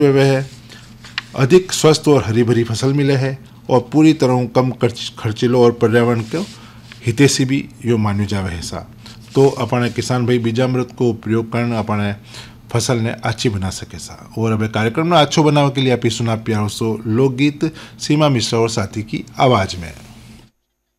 वह अधिक स्वस्थ और हरी भरी फसल मिले है और पूरी तरह कम खर्चीलो और पर्यावरण को हितैषी भी यो मान्यो जावे है सा। तो अपने किसान भाई बीजामृत को उपयोग करना अपने फसल ने अच्छी बना सके सा। और अब कार्यक्रम में अच्छो बनाने के लिए आप सुना प्यारो सो लोकगीत सीमा मिश्रा और साथी की आवाज में।